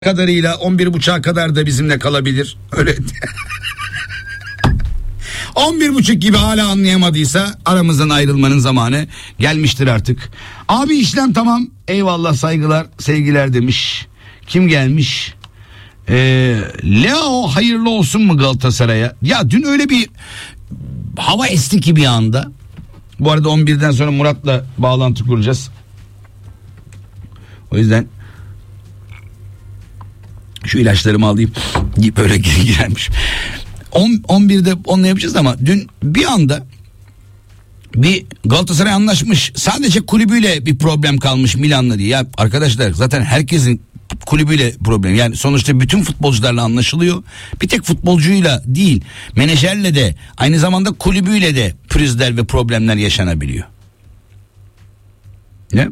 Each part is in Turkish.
kadarıyla 11.30'a kadar da bizimle kalabilir. Öyle. 11.30 gibi hala anlayamadıysa aramızdan ayrılmanın zamanı gelmiştir artık. Abi işlem tamam. Eyvallah, saygılar, sevgiler demiş. Kim gelmiş? Leo hayırlı olsun mu Galatasaray'a? Ya dün öyle bir hava esti ki bir anda. Bu arada 11'den sonra Murat'la bağlantı kuracağız. O yüzden şu ilaçlarımı alayım. Böyle girermiş. 11'de onunla yapacağız ama dün bir anda bir Galatasaray anlaşmış. Sadece kulübüyle bir problem kalmış Milan'la diye. Ya arkadaşlar, zaten herkesin kulübüyle problem. Yani sonuçta bütün futbolcularla anlaşılıyor. Bir tek futbolcuyla değil, menajerle de, aynı zamanda kulübüyle de pürüzler ve problemler yaşanabiliyor. Ne?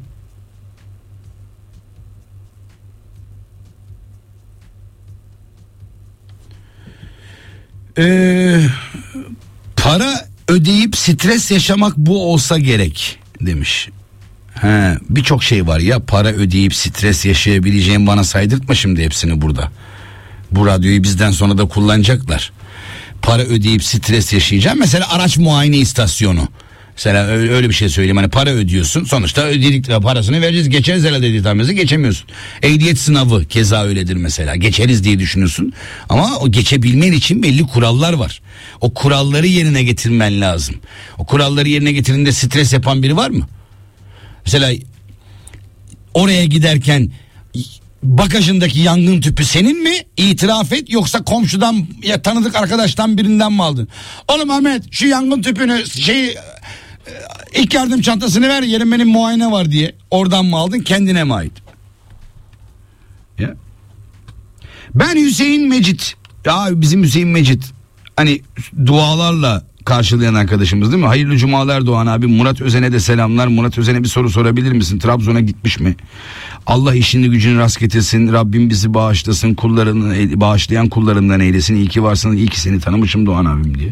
Para ödeyip stres yaşamak bu olsa gerek demiş. Birçok şey var ya, para ödeyip stres yaşayabileceğim, bana saydırtma şimdi hepsini burada. Bu radyoyu bizden sonra da kullanacaklar. Para ödeyip stres yaşayacağım. Mesela araç muayene istasyonu. Mesela öyle bir şey söyleyeyim, hani para ödüyorsun, sonuçta ödedik parasını vereceğiz, geçeriz herhalde dediği tamirimizi, geçemiyorsun. Ehliyet sınavı keza öyledir mesela, geçeriz diye düşünürsün ama o geçebilmen için belli kurallar var. O kuralları yerine getirmen lazım. O kuralları yerine getirdiğinde stres yapan biri var mı? Mesela oraya giderken bagajındaki yangın tüpü senin mi? İtiraf et, yoksa komşudan ya tanıdık arkadaştan birinden mi aldın? Oğlum Ahmet, şu yangın tüpünü ilk yardım çantasını ver, yerim benim muayene var diye. Oradan mı aldın, kendine mi ait? Ya. Ben Hüseyin Mecit. Ya bizim Hüseyin Mecit, hani dualarla karşılayan arkadaşımız değil mi? Hayırlı cumalar Doğan abi. Murat Özen'e de selamlar. Murat Özen'e bir soru sorabilir misin? Trabzon'a gitmiş mi? Allah işini gücünü rast getirsin. Rabbim bizi bağışlasın. Bağışlayan kullarından eylesin. İyi ki varsın. İyi ki seni tanımışım Doğan abim diye.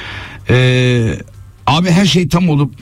Abi her şey tam olup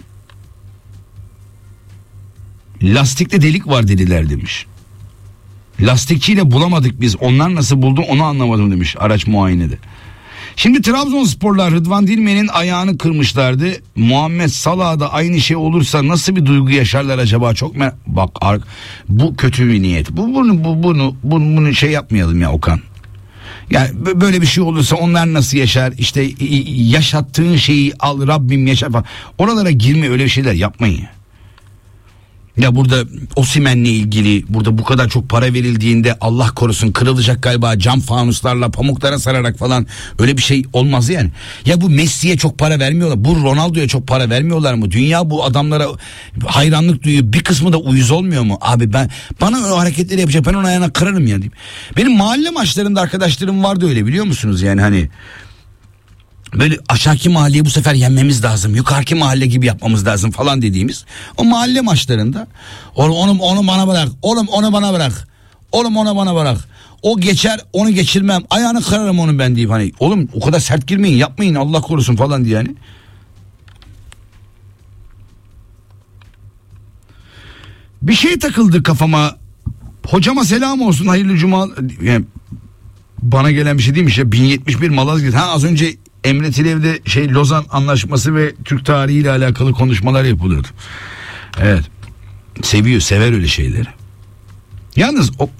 lastikte delik var dediler demiş. Lastikçiyle bulamadık biz. Onlar nasıl buldu onu anlamadım demiş araç muayenede. Şimdi Trabzonsporlar Rıdvan Dilmen'in ayağını kırmışlardı. Muhammed Salah'da aynı şey olursa nasıl bir duygu yaşarlar acaba? Çok bak, bu kötü bir niyet. Bunu şey yapmayalım ya Okan. Yani böyle bir şey olursa onlar nasıl yaşar? İşte yaşattığın şeyi al Rabbim yaşar falan. Oralara girme, öyle şeyler yapmayın. Ya burada Osimhen'le ilgili burada bu kadar çok para verildiğinde Allah korusun kırılacak galiba, cam fanuslarla pamuklara sararak falan, öyle bir şey olmaz yani. Ya bu Messi'ye çok para vermiyorlar, bu Ronaldo'ya çok para vermiyorlar mı? Dünya bu adamlara hayranlık duyuyor, bir kısmı da uyuz olmuyor mu? Abi bana o hareketleri yapacak, ben onun ayağına kırarım ya diyeyim. Benim mahalle maçlarında arkadaşlarım vardı öyle, biliyor musunuz yani, hani böyle aşağıki mahalleyi bu sefer yenmemiz lazım, yukarıki mahalle gibi yapmamız lazım falan dediğimiz o mahalle maçlarında onu bana bırak, oğlum onu bana bırak, oğlum ona bana bırak, o geçer onu geçirmem, ayağını kırarım onun ben deyip, hani oğlum o kadar sert girmeyin, yapmayın Allah korusun falan diye yani. Bir şey takıldı kafama, hocama selam olsun, hayırlı cuma, yani bana gelen bir şey değilmiş ya, 1071 Malazgirt. Az önce Emre Tilev'de Lozan Anlaşması ve Türk tarihiyle alakalı konuşmalar yapılıyordu. Evet. Sever öyle şeyleri. Yalnız o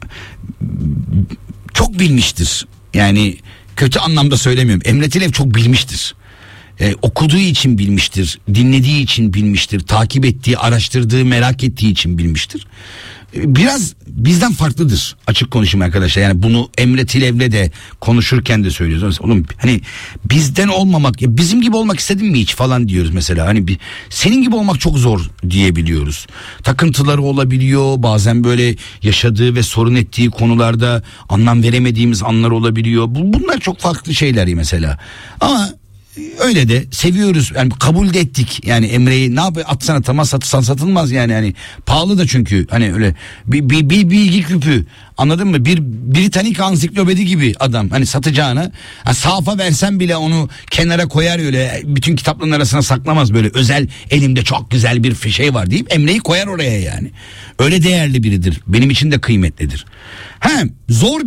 çok bilmiştir. Yani kötü anlamda söylemiyorum. Emre Tilev çok bilmiştir. Okuduğu için bilmiştir. Dinlediği için bilmiştir. Takip ettiği, araştırdığı, merak ettiği için bilmiştir. Biraz bizden farklıdır, açık konuşayım arkadaşlar. Yani bunu Emre Tilev'le de konuşurken de söylüyoruz. Oğlum hani bizden olmamak, ya bizim gibi olmak istedin mi hiç falan diyoruz mesela. Hani senin gibi olmak çok zor diyebiliyoruz. Takıntıları olabiliyor. Bazen böyle yaşadığı ve sorun ettiği konularda anlam veremediğimiz anlar olabiliyor. Bunlar çok farklı şeyler mesela. Ama öyle de seviyoruz yani, kabul de ettik yani. Emre'yi ne yapıyor, atsana, tamam, satılsan satılmaz yani, hani pahalı da çünkü, hani öyle bir bilgi küpü, anladın mı, bir Britannica ansiklopedi gibi adam, hani satacağını sahafa versen bile onu kenara koyar, öyle bütün kitapların arasına saklamaz, böyle özel elimde çok güzel bir şey var deyip Emre'yi koyar oraya yani. Öyle değerli biridir, benim için de kıymetlidir. Zor